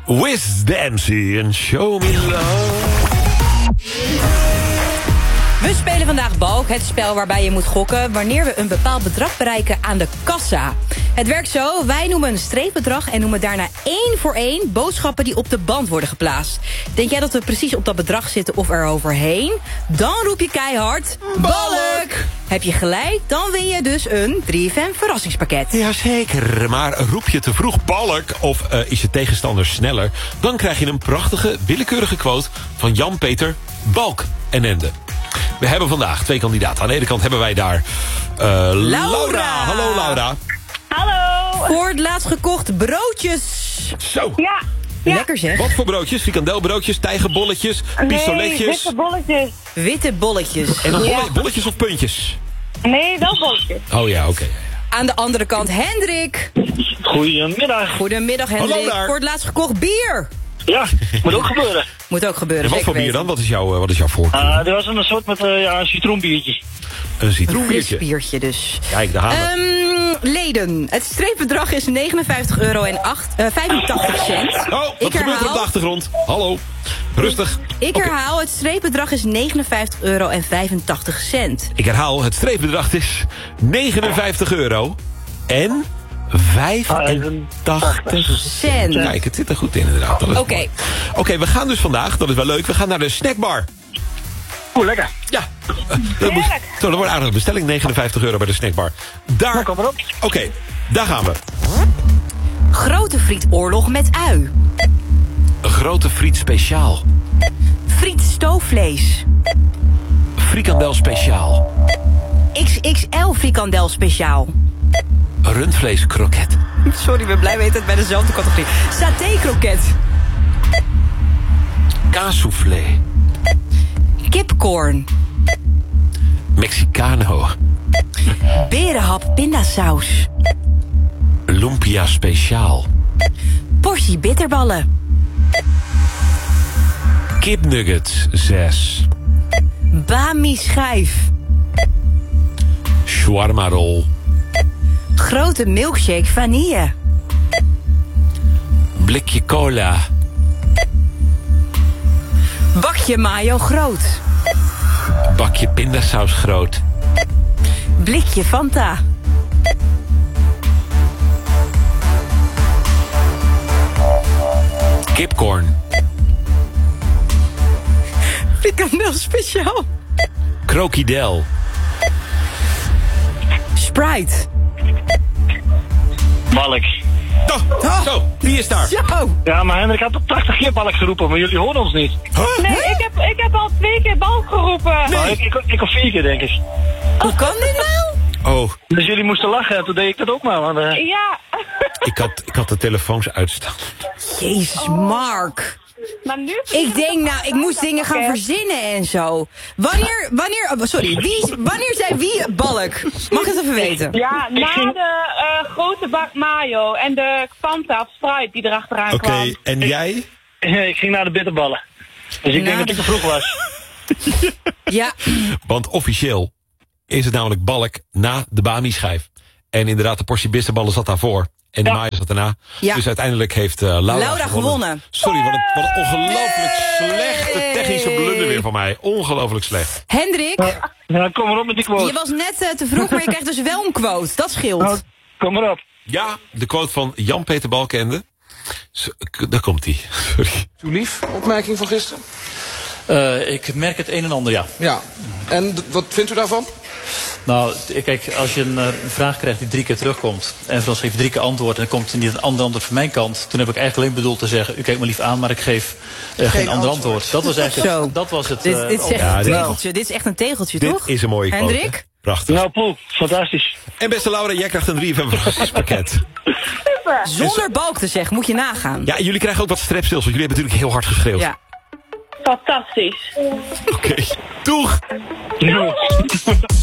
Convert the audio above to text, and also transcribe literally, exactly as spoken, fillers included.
Wiz Dancy en Show Me Love. We spelen vandaag Balk, het spel waarbij je moet gokken wanneer we een bepaald bedrag bereiken aan de kassa. Het werkt zo, wij noemen een streepbedrag en noemen daarna één voor één boodschappen die op de band worden geplaatst. Denk jij dat we precies op dat bedrag zitten of er overheen? Dan roep je keihard, Balk! Heb je gelijk, dan win je dus een drie F M verrassingspakket. Jazeker, maar roep je te vroeg Balk of uh, is je tegenstander sneller, dan krijg je een prachtige, willekeurige quote van Jan-Peter Balk en Ende. We hebben vandaag twee kandidaten. Aan de ene kant hebben wij daar uh, Laura. Laura. Hallo Laura. Hallo. Voor het laatst gekocht broodjes. Zo. Ja. ja. Lekker zeg. Wat voor broodjes? Frikandelbroodjes, tijgerbolletjes, pistoletjes? Nee, witte bolletjes. Witte bolletjes. En dan Ja. bolle- bolletjes of puntjes? Nee, wel bolletjes. Oh ja, oké. Okay. Aan de andere kant Hendrik. Goedemiddag. Goedemiddag Hendrik. Hallo daar. Voor het laatst gekocht bier. Ja, moet ook gebeuren. Moet ook gebeuren. En wat zeker voor bier weten. dan? Wat is jouw, uh, wat is jouw voorkeur? Uh, er was een soort met uh, ja, een citroenbiertje. Een Een citroenbiertje. fris biertje dus. Kijk, daar gaan we. Um, leden. Het streepbedrag is negenenvijftig euro en acht, uh, vijfentachtig cent. Oh, wat ik gebeurt er op de herhaal, achtergrond? Hallo. Rustig. ik Oké. herhaal, het streepbedrag is negenenvijftig euro en vijfentachtig cent. Ik herhaal, het streepbedrag is negenenvijftig euro en vijfentachtig Cent. Kijk, het zit er goed in inderdaad. Oké, Oké. okay. okay, we gaan dus vandaag, dat is wel leuk, we gaan naar de snackbar. Oeh, lekker. Ja, uh, dat, moet, zo, dat wordt aardig bestelling, negenenvijftig euro bij de snackbar. Daar, Nou, kom maar op. Oké, okay, daar gaan we. Grote frietoorlog met ui. Een grote friet speciaal. Friet stoofvlees. Frikandel speciaal. X X L frikandel speciaal. Rundvlees kroket. Sorry, we blijven het bij dezelfde categorie. Saté kroket. Kaassoufflé. Kipcorn. Mexicano. Berenhap pindasaus. Lumpia speciaal. Portie bitterballen. Kipnuggets zes. Bami schijf. Shawarma roll. Grote milkshake vanille. Blikje cola. Bakje mayo groot. Bakje pindasaus groot. Blikje Fanta. Kipcorn. Frikandel speciaal. Krokodil. Sprite. Balk. Oh, zo, wie is daar? Zo. Ja, maar Hendrik had op tachtig keer balk geroepen, maar jullie horen ons niet. Huh? Nee, ik heb, ik heb al twee keer balk geroepen. Maar ik, ik, ik of vier keer, denk ik. Hoe kan dit nou? Oh, Dus jullie moesten lachen en toen deed ik dat ook maar. Want, uh, Ja. ik had, ik had de telefoons uitstaan. Jezus, Mark. Maar nu... Ik denk nou, ik moest dingen gaan verzinnen en zo. Wanneer, wanneer, oh, sorry, wie, wanneer zei wie balk? Mag ik het even weten? Ja, na de uh, grote bak mayo en de Fanta of Sprite die erachteraan Oké, kwam. en jij? ik ging naar de bitterballen. Dus ik Na denk dat de- ik te vroeg was. Ja, Want officieel is het namelijk balk na de Bami-schijf. En inderdaad, de portie bitterballen zat daarvoor. En de Ja. mayo zat daarna. Ja. Dus uiteindelijk heeft uh, Laura, Laura gewonnen. Sorry, wat een, wat een ongelooflijk slechte technische blunder weer van mij. Ongelooflijk slecht. Hendrik, Ja, kom maar op met die quote. je was net uh, te vroeg, maar je krijgt dus wel een quote. Dat scheelt. Nou, kom maar op. Ja, de quote van Jan-Peter Balkenende. Zo, k- daar komt hij. Sorry. Uw lief, opmerking van gisteren? Uh, ik merk het een en ander, ja. Ja. En d- wat vindt u daarvan? Nou, t- kijk, als je een uh, vraag krijgt die drie keer terugkomt... en vervolgens geef je drie keer antwoord... en dan komt er niet een ander antwoord van mijn kant... toen heb ik eigenlijk alleen bedoeld te zeggen... u kijkt me lief aan, maar ik geef uh, geen, geen ander antwoord. antwoord. Dat was eigenlijk Zo. het, dat was het Dit, uh, dit is echt Ja, een dit- tegeltje. Dit is echt een tegeltje, Dit toch? is een mooie quote. Hendrik? hè? Prachtig. Nou, Poel, fantastisch. En beste Laura, jij krijgt een drie van verrassingspakket. Zonder balk te zeggen, moet je nagaan. Ja, jullie krijgen ook wat strepsils, want jullie hebben natuurlijk heel hard geschreeuwd. Ja. Fantastisch. Oké. Doeg! Ja.